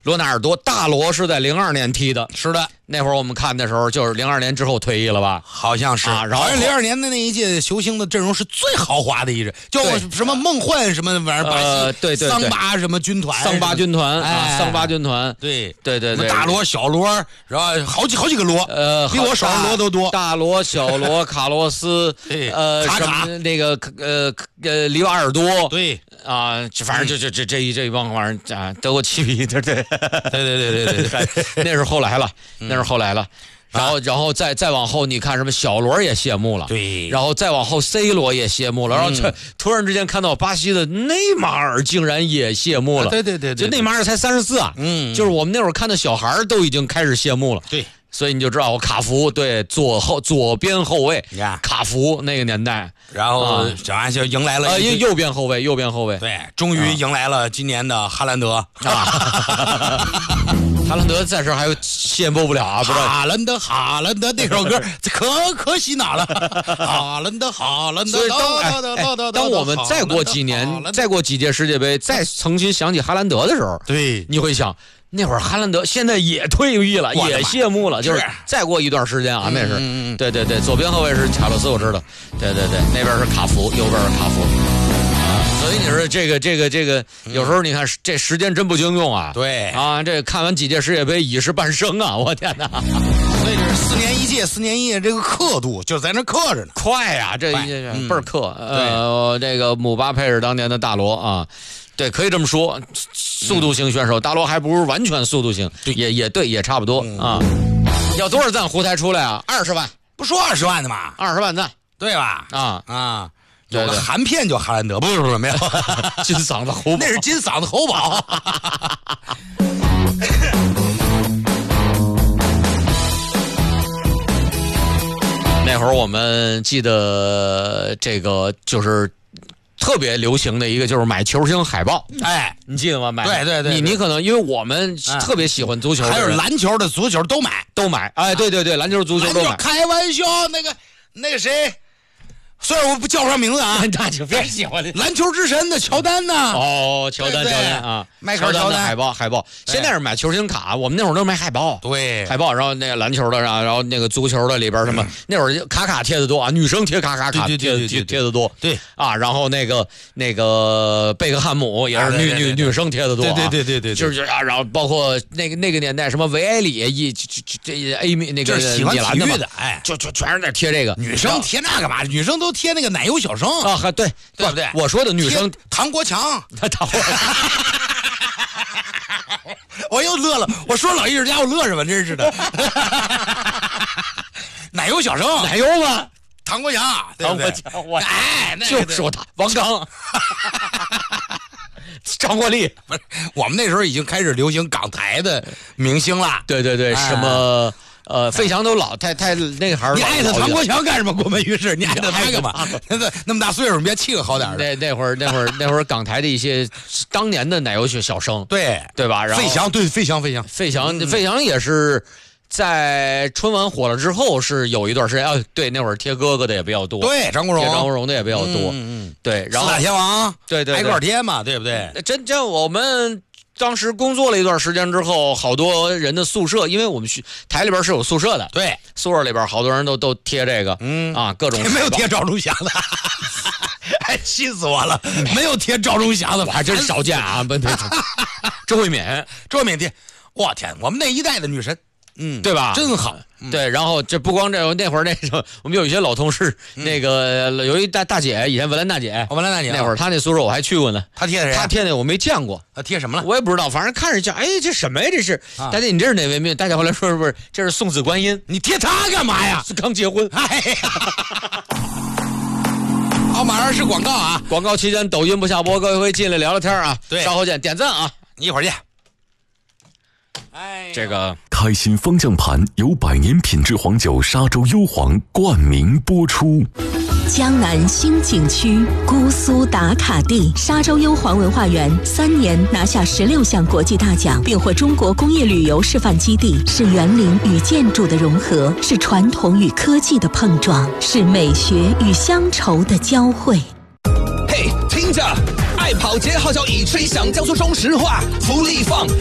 罗纳尔多，大罗是在02年踢的， 是的， 那会儿我们看的时候就是02年之后退役了吧？ 好像是啊，然后好像02年的那一届球星的阵容是最豪华的一支，就什么梦幻什么玩意儿，巴西对， 桑巴什么军团， 桑巴军团啊， 桑巴军团， 对， 大罗、小罗，然后好几个罗，比我手上罗都多， 大罗、小罗、卡洛斯， 卡那个里瓦尔多， 对。 啊，反正就这一帮玩意儿啊，德国7比，对，那是后来了，然后再往后，你看什么小罗也谢幕了， 对， 然后再往后 C 罗也谢幕了，然后突然之间看到巴西的内马尔竟然也谢幕了， 对， 就内马尔才34啊，就是我们那会儿看的小孩都已经开始谢幕了， 对。 所以你就知道卡福对左边后卫卡福那个年代， 然后小安就迎来了右边后卫， 对，终于迎来了今年的哈兰德啊， 哈兰德在这还谢幕不了啊，不知道哈兰德那首歌可洗脑了，哈兰德， 所以当我们再过几年，再过几届世界杯，再重新想起哈兰德的时候， 对， 你会想。那会儿哈兰德现在也退役了，也谢幕了，就是再过一段时间啊，那是，对，左边后卫是卡洛斯，我知道，对，那边是卡福，右边是卡福，所以你说这个，有时候你看这时间真不经用啊， 对啊，这看完几届世界杯已是半生啊，我天哪！ 所以这是4年一届，这个刻度就在那刻着呢， 快呀，这倍儿刻，这个姆巴佩是当年的大罗啊。对，可以这么说，速度型选手，大罗还不如完全速度型，也对，也差不多啊。要多少赞胡台出来啊？20万， 不说20万的嘛 ，20万赞， 对吧？ 啊， 有个韩片叫哈兰德，不是没有， 金嗓子喉宝， 那是金嗓子喉宝。 那会儿我们记得这个就是。特别流行的一个就是买球星海报， 哎， 你记得吗？买对， 你可能因为我们特别喜欢足球， 还有篮球的、足球都买， 哎，对，篮球、足球都买。 开玩笑，那个谁，虽然我不叫不上名字啊， 那就别喜欢了。 篮球之神的乔丹呢？ 哦，乔丹啊， 迈克尔乔丹海报。现在是买球星卡，我们那会儿都买海报。 对， 海报，然后那个篮球的，然后那个足球的里边什么，那会儿卡贴的多啊，女生贴卡贴的多。 对啊，然后那个贝克汉姆也是女生贴的多。 对， 就是啊，然后包括那个年代什么维埃里这 A 那个喜欢体育的，哎， 就全是在贴这个。 女生贴那干嘛？女生都贴那个奶油小生啊，对不对？我说的女生唐国强，我又乐了。我说老艺术家，我乐什么？真是的。奶油小生， 奶油吗？ 唐国强， 唐国强，我哎， 就说他王刚。张国立不是，我们那时候已经开始流行港台的明星了。 对，什么费翔都老太那个孩儿。 你爱他唐国强干什么？国门于世，你爱他干嘛？那么大岁数，你别气个好点的。 那会儿港台的一些当年的奶油小生，对吧？然后费翔也是。在春晚火了之后，是有一段时间对，那会儿贴哥哥的也比较多， 对，张国荣的也比较多，对，然后四大天王， 对， 挨块贴嘛，对不对？ 这我们当时工作了一段时间之后，好多人的宿舍，因为我们台里边是有宿舍的， 对， 宿舍里边好多人都贴这个，各种没有贴赵忠祥的，哎，气死我了，没有贴赵忠祥的， 还真少见啊，不对，周慧敏贴，我天，我们那一代的女神。 对吧？ 真好， 对。然后这不光那会儿那个，我们有一些老同事，那个有一大姐，以前文兰大姐，那会儿她那宿舍我还去过呢。 她贴谁？ 她贴那我没见过。 贴什么了？ 我也不知道，反正看着像，哎，这什么呀？这是大姐，你这是哪位命？大家后来说不是，这是送子观音。 你贴她干嘛呀？ 是刚结婚。 哎呀！好，马上是广告啊！ 广告期间抖音不下播，各位会进来聊聊天啊。 对， 稍后见，点赞啊！ 你一会儿见。 这个开心方向盘由100年品质黄酒沙洲幽黄冠名播出。 江南新景区姑苏打卡地沙洲幽黄文化园3年拿下16项国际大奖，并获中国工业旅游示范基地，是园林与建筑的融合，是传统与科技的碰撞，是美学与乡愁的交汇。 嘿，听着，爱跑节号角已吹响，交出中石化，福利放。